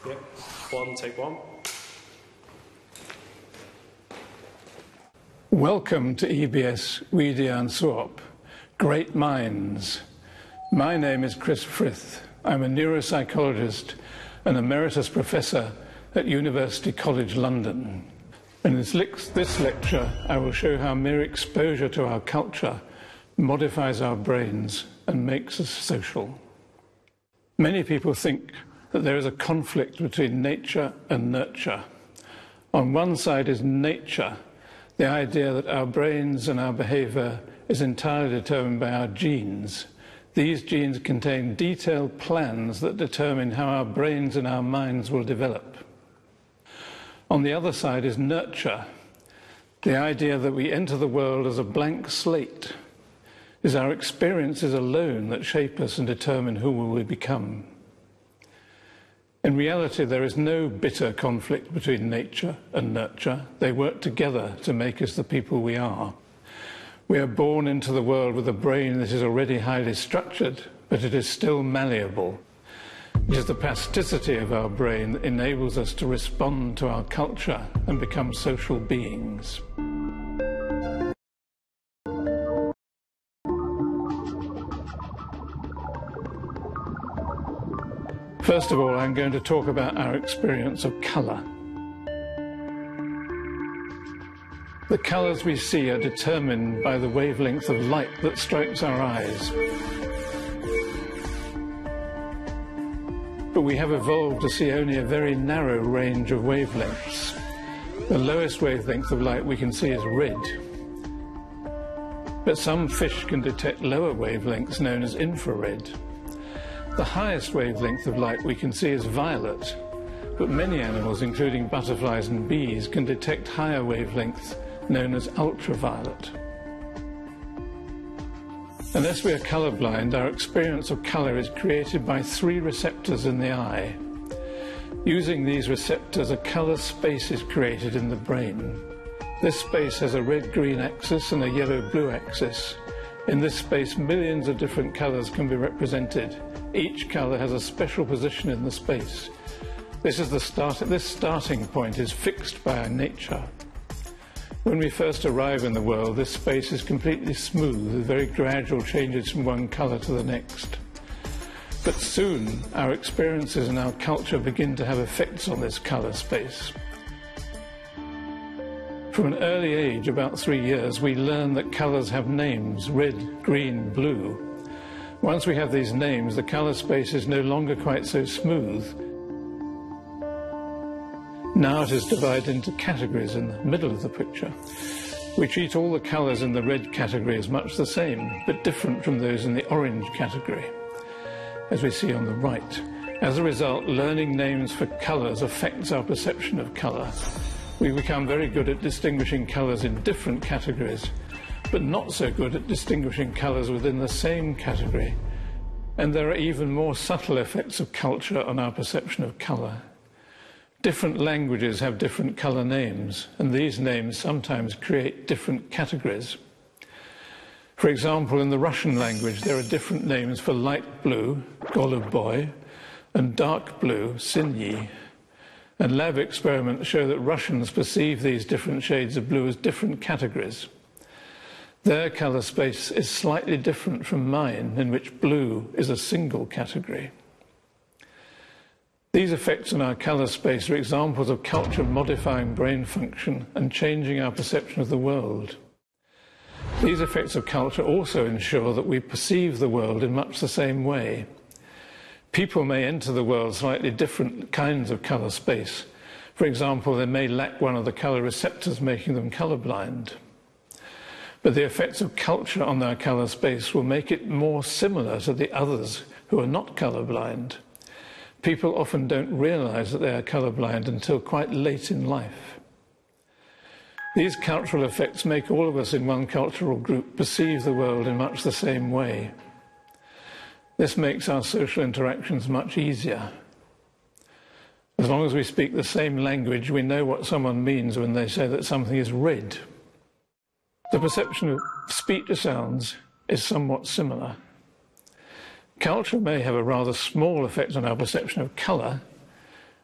Yep. One, take one. Welcome to EBS Widian Suop, Great Minds. My name is Chris Frith. I'm a neuropsychologist and emeritus professor at University College London. In this lecture, I will show how mere exposure to our culture modifies our brains and makes us social. Many people think that there is a conflict between nature and nurture. On one side is nature, the idea that our brains and our behaviour is entirely determined by our genes. These genes contain detailed plans that determine how our brains and our minds will develop. On the other side is nurture, the idea that we enter the world as a blank slate. It is our experiences alone that shape us and determine who we will become. In reality, there is no bitter conflict between nature and nurture. They work together to make us the people we are. We are born into the world with a brain that is already highly structured, but it is still malleable. It is the plasticity of our brain that enables us to respond to our culture and become social beings. First of all, I'm going to talk about our experience of colour. The colours we see are determined by the wavelength of light that strikes our eyes. But we have evolved to see only a very narrow range of wavelengths. The lowest wavelength of light we can see is red. But some fish can detect lower wavelengths known as infrared. The highest wavelength of light we can see is violet, but many animals, including butterflies and bees, can detect higher wavelengths known as ultraviolet. Unless we are colourblind, our experience of colour is created by 3 receptors in the eye. Using these receptors, a colour space is created in the brain. This space has a red-green axis and a yellow-blue axis. In this space, millions of different colours can be represented. Each colour has a special position in the space. This starting point is fixed by our nature. When we first arrive in the world, this space is completely smooth, with very gradual changes from one colour to the next. But soon, our experiences and our culture begin to have effects on this colour space. From an early age, about 3 years, we learn that colours have names: red, green, blue. Once we have these names, the colour space is no longer quite so smooth. Now it is divided into categories in the middle of the picture. We treat all the colours in the red category as much the same, but different from those in the orange category, as we see on the right. As a result, learning names for colours affects our perception of colour. We become very good at distinguishing colours in different categories, but not so good at distinguishing colours within the same category. And there are even more subtle effects of culture on our perception of colour. Different languages have different colour names, and these names sometimes create different categories. For example, in the Russian language, there are different names for light blue, goluboy, and dark blue, sinyi. And lab experiments show that Russians perceive these different shades of blue as different categories. Their colour space is slightly different from mine, in which blue is a single category. These effects on our colour space are examples of culture modifying brain function and changing our perception of the world. These effects of culture also ensure that we perceive the world in much the same way. People may enter the world slightly different kinds of colour space. For example, they may lack one of the colour receptors, making them colourblind. But the effects of culture on their colour space will make it more similar to the others who are not colourblind. People often don't realise that they are colourblind until quite late in life. These cultural effects make all of us in one cultural group perceive the world in much the same way. This makes our social interactions much easier. As long as we speak the same language, we know what someone means when they say that something is red. The perception of speech sounds is somewhat similar. Culture may have a rather small effect on our perception of colour,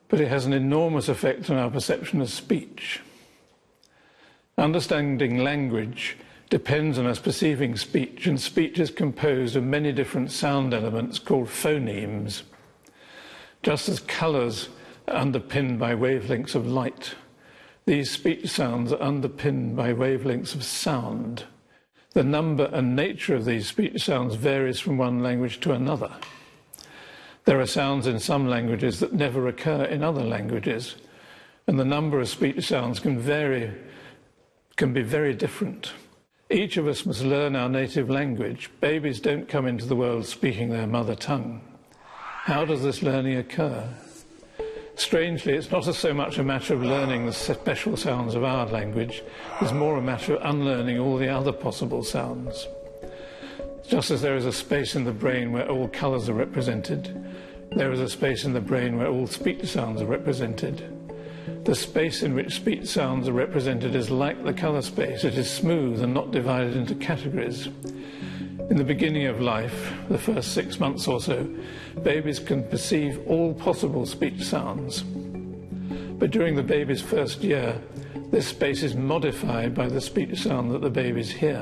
but it has an enormous effect on our perception of speech. Understanding language depends on us perceiving speech, and speech is composed of many different sound elements called phonemes. Just as colours are underpinned by wavelengths of light, these speech sounds are underpinned by wavelengths of sound. The number and nature of these speech sounds varies from one language to another. There are sounds in some languages that never occur in other languages, and the number of speech sounds can be very different. Each of us must learn our native language. Babies don't come into the world speaking their mother tongue. How does this learning occur? Strangely, it's not so much a matter of learning the special sounds of our language, it's more a matter of unlearning all the other possible sounds. Just as there is a space in the brain where all colours are represented, there is a space in the brain where all speech sounds are represented. The space in which speech sounds are represented is like the colour space. It is smooth and not divided into categories. In the beginning of life, the first 6 months or so, babies can perceive all possible speech sounds. But during the baby's first year, this space is modified by the speech sound that the babies hear.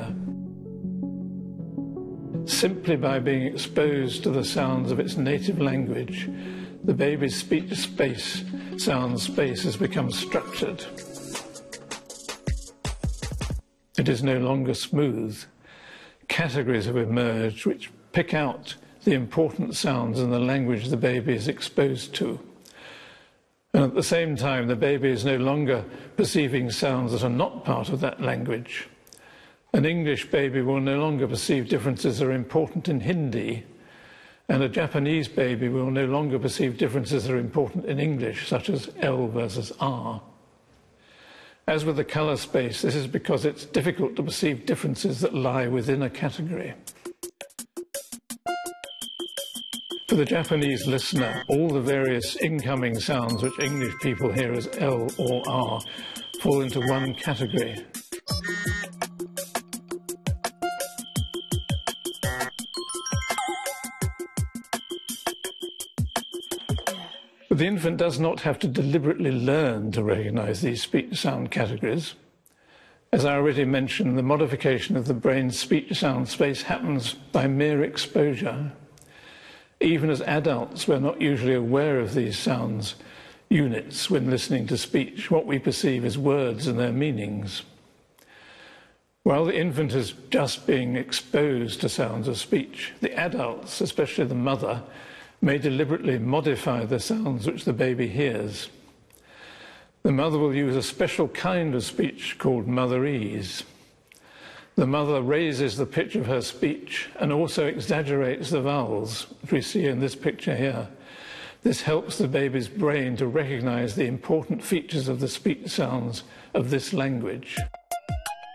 Simply by being exposed to the sounds of its native language, the baby's speech space, sound space, has become structured. It is no longer smooth. Categories have emerged which pick out the important sounds in the language the baby is exposed to. And at the same time, the baby is no longer perceiving sounds that are not part of that language. An English baby will no longer perceive differences that are important in Hindi, and a Japanese baby will no longer perceive differences that are important in English, such as L versus R. As with the colour space, this is because it's difficult to perceive differences that lie within a category. For the Japanese listener, all the various incoming sounds which English people hear as L or R fall into one category. But the infant does not have to deliberately learn to recognise these speech-sound categories. As I already mentioned, the modification of the brain's speech-sound space happens by mere exposure. Even as adults, we're not usually aware of these sounds units when listening to speech. What we perceive as words and their meanings. While the infant is just being exposed to sounds of speech, the adults, especially the mother, may deliberately modify the sounds which the baby hears. The mother will use a special kind of speech called motherese. The mother raises the pitch of her speech and also exaggerates the vowels, which we see in this picture here. This helps the baby's brain to recognize the important features of the speech sounds of this language.